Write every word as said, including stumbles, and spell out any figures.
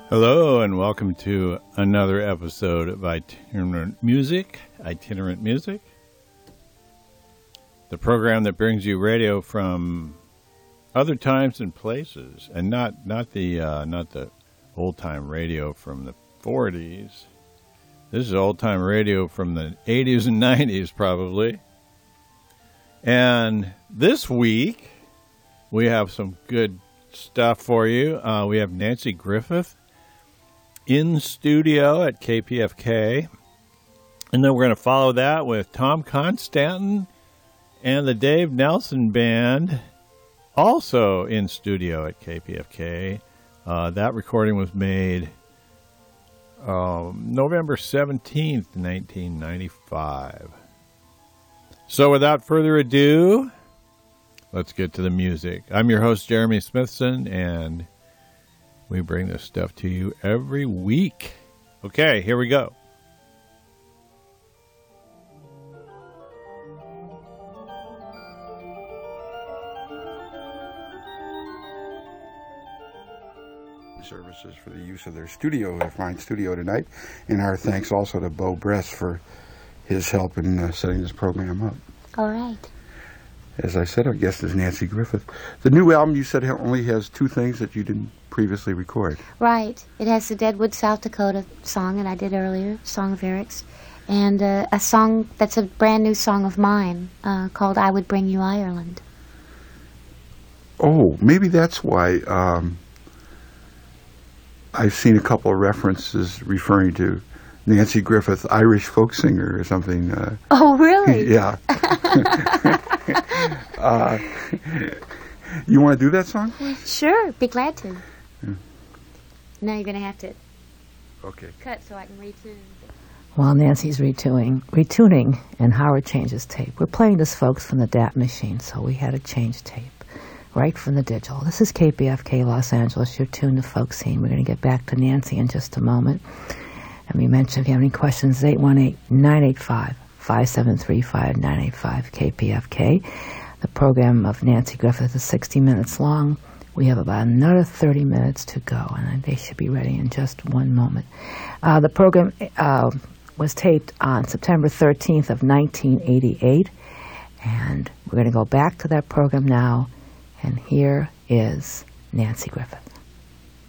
Hello and welcome to another episode of Itinerant Music, Itinerant Music, the program that brings you radio from other times and places, and not not the uh, not the old time radio from the forties. This is old time radio from the eighties and nineties, probably. And this week we have some good stuff for you. Uh, we have Nanci Griffith in studio at K P F K. And then we're going to follow that with Tom Constantin and the Dave Nelson Band, also in studio at K P F K. Uh, that recording was made um, November seventeenth, nineteen ninety-five. So without further ado, let's get to the music. I'm your host, Jeremy Smithson, and we bring this stuff to you every week. Okay, here we go. Services for the use of their studio, their fine studio tonight, and our thanks also to Bo Bress for his help in uh, setting this program up. All right. As I said, our guest is Nanci Griffith. The new album, you said, only has two things that you didn't previously record. Right. It has the Deadwood, South Dakota song that I did earlier, Song of Eric's, and uh, a song that's a brand new song of mine uh, called I Would Bring You Ireland. Oh, maybe that's why um, I've seen a couple of references referring to Nanci Griffith, Irish folk singer or something. Uh, oh, really? Yeah. uh, you want to do that song? Sure, be glad to. Yeah. Now you're going to have to okay. cut so I can retune. While Nancy's retuning, retuning and Howard changes tape, we're playing this, folks, from the D A T machine, so we had to change tape right from the digital. This is K P F K Los Angeles. You're tuned to Folk Scene. We're going to get back to Nanci in just a moment. And we mentioned if you have any questions, eight one eight, nine eight five, five seven three five, nine eight five, K P F K. The program of Nanci Griffith is sixty minutes long. We have about another thirty minutes to go, and they should be ready in just one moment. Uh, the program uh, was taped on September thirteenth of nineteen eighty-eight, and we're going to go back to that program now, and here is Nanci Griffith.